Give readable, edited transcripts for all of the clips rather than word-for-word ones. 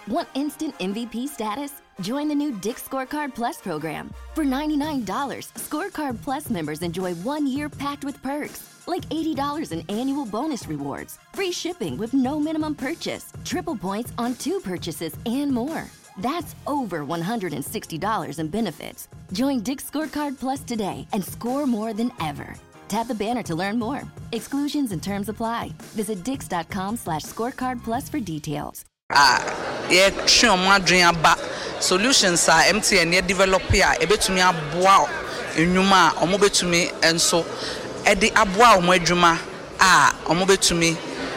Want instant MVP status? Join the new Dick's Scorecard Plus program. For $99, Scorecard Plus members enjoy 1 year packed with perks, like $80 in annual bonus rewards, free shipping with no minimum purchase, triple points on 2 purchases, and more. That's over $160 in benefits. Join Dick's Scorecard Plus today and score more than ever. Tap the banner to learn more. Exclusions and terms apply. Visit dix.com/scorecardplus for details. Solutions are MTN ye develop here ebetumi aboa enwuma omo betumi enso edi aboa omo adwuma omo betumi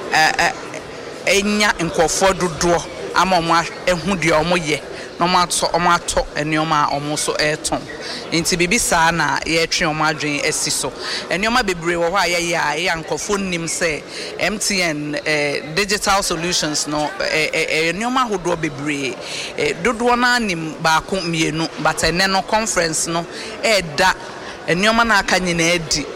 enya nkofo dodo ama omo ehu de omo ye no mato enioma omo so eton nti bibi saa na ye twe omo adwen asiso enioma bebre wo hwa ye ya nkofo nim se MTN digital solutions no enioma hodo bebre dodo na nim ba ko mienu but ene no conference no da enioma na aka nyina edi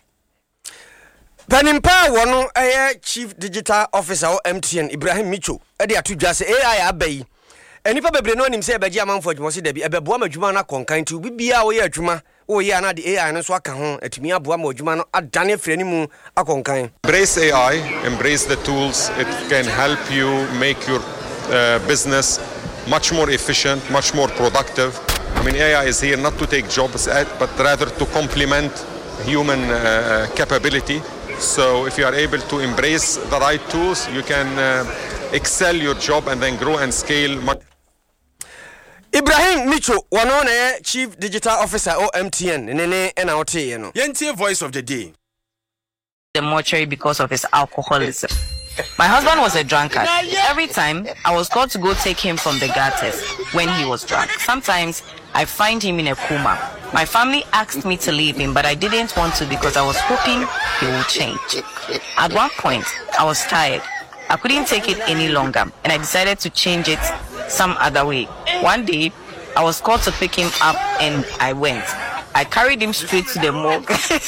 Panimpa wono Chief Digital Officer o MTN Ibrahim Micho e de atudwa se AI abai enipa bebre no nim se ebaji amanfo adwuma se da bi ebeboa madwuma na konkan ti bibia wo ye adwuma wo ye na de AI no so aka ho atumi aboa ma adwuma no adane frani mu akonkan. Embrace AI, embrace the tools. It can help you make your business much more efficient, much more productive. I mean, AI is here not to take jobs but rather to complement human capability. So if you are able to embrace the right tools, you can excel your job and then grow and scale much. Ibrahim Micho, one on Chief Digital Officer or MTN, Nene and out here. Yentie voice of the day. The mortuary because of his alcoholism. My husband was a drunkard. Every time I was called to go take him from the gutters when he was drunk. Sometimes I find him in a coma. My family asked me to leave him, but I didn't want to because I was hoping he would change. At one point, I was tired. I couldn't take it any longer, and I decided to change it some other way. One day, I was called to pick him up, and I went. I carried him straight to the morgue.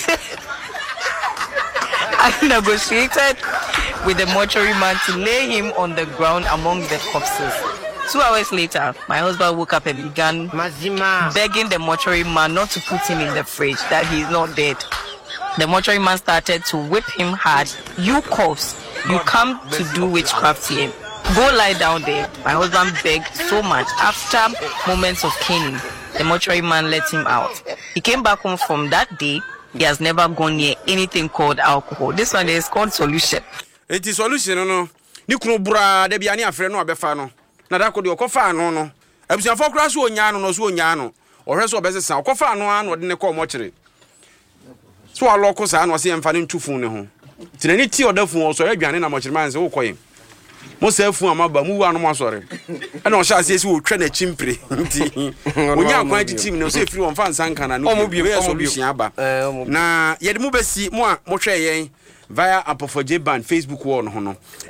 I negotiated with the mortuary man to lay him on the ground among the corpses. 2 hours later, my husband woke up and began begging the mortuary man not to put him in the fridge, that he is not dead. The mortuary man started to whip him hard. You corpse, you come to do witchcraft here. Go lie down there. My husband begged so much. After moments of caning, the mortuary man let him out. He came back home from that day. He has never gone near anything called alcohol. This one is called solution. It is solution, no. Ni kunu bra de bia ni afre no abefa no. Na da ko de okofa no no. Abusia fo kra so onya no so onya no. Ohwe so obesesa okofa no an ode ne ko mo kire. So aloko sa no se emfa ne ntufun ne ho. Tinani ti odafun so adwane na mo kire man se wo koyem. Mo se afun amaba mu wa no mo asore. E na o sha se wo twa na chimpre. Nti onya kwan ti team ne so efiri won fa nsanka na no bi we solution aba. Na yede mu besi mo a mo hwe yen via Apofoje Band Facebook wall no ho no.